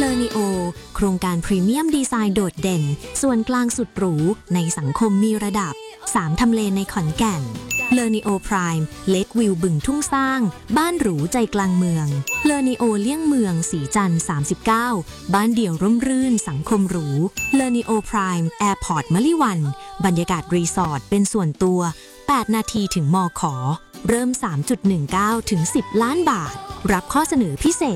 เลอนิโอโครงการพรีเมียมดีไซน์โดดเด่นส่วนกลางสุดหรูในสังคมมีระดับ3ทำเลในขอนแก่นเลอนิโอไพรม์เลควิวบึงทุ่งสร้างบ้านหรูใจกลางเมืองเลอนิโอเลี่ยงเมืองสีจันทร์39บ้านเดี่ยวร่มรื่นสังคมหรูเลอนิโอไพรม์แอร์พอร์ตมะลิวันบรรยากาศรีสอร์ทเป็นส่วนตัว8นาทีถึงมข.เริ่ม 3.19 ถึง 10 ล้านบาทรับข้อเสนอพิเศษ